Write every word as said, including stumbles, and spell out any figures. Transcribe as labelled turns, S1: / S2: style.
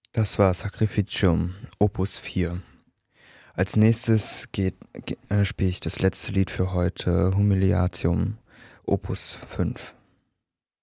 S1: Das war Sacrificium, Opus vier. Als nächstes geht, ge- äh, spiele ich das letzte Lied für heute, Humiliatium, Opus fünf.